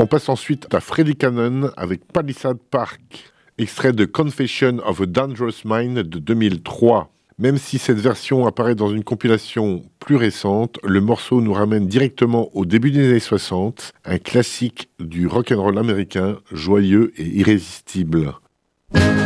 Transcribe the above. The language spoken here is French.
On passe ensuite à Freddie Cannon avec Palisade Park, extrait de Confession of a Dangerous Mind de 2003. Même si cette version apparaît dans une compilation plus récente, le morceau nous ramène directement au début des années 60, un classique du rock'n'roll américain, joyeux et irrésistible.